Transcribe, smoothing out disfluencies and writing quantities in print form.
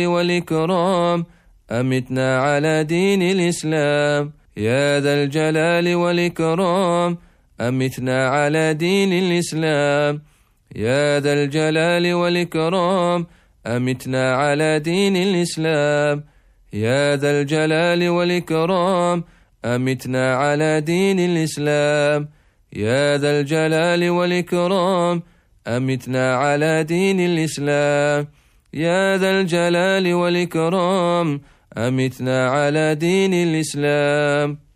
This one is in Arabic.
والإكرام أمتنا على دين الإسلام. يا ذا الجلال والإكرام أمتنا على دين الإسلام. يا ذا الجلال والإكرام أمتنا على دين الإسلام. يا ذا الجلال والإكرام أمتنا على دين الإسلام. يا ذا الجلال والإكرام أمتنا على دين الإسلام. يا ذا الجلال والإكرام أمتنا على دين الإسلام.